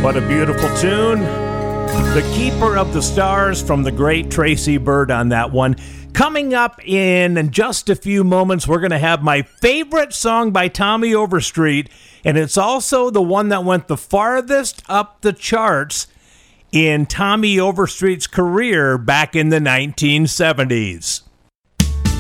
What a beautiful tune. The Keeper of the Stars from the great Tracy Byrd on that one. Coming up in just a few moments, we're going to have my favorite song by Tommy Overstreet, and it's also the one that went the farthest up the charts in Tommy Overstreet's career back in the 1970s.